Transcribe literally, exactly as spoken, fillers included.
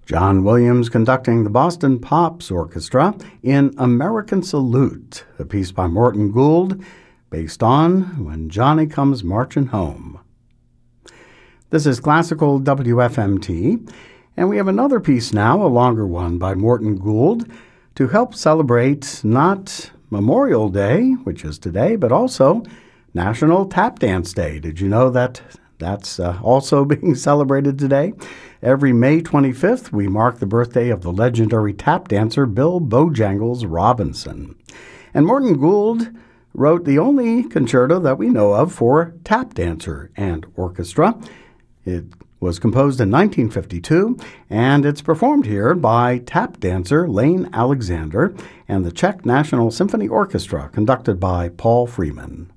John Williams conducting the Boston Pops Orchestra in American Salute, a piece by Morton Gould, based on When Johnny Comes Marching Home. This is Classical W F M T, and we have another piece now, a longer one by Morton Gould, to help celebrate not Memorial Day, which is today, but also National Tap Dance Day. Did you know that that's uh, also being celebrated today? Every May twenty-fifth, we mark the birthday of the legendary tap dancer Bill Bojangles Robinson. And Morton Gould wrote the only concerto that we know of for tap dancer and orchestra. It was composed in nineteen fifty-two, and it's performed here by tap dancer Lane Alexander and the Czech National Symphony Orchestra, conducted by Paul Freeman.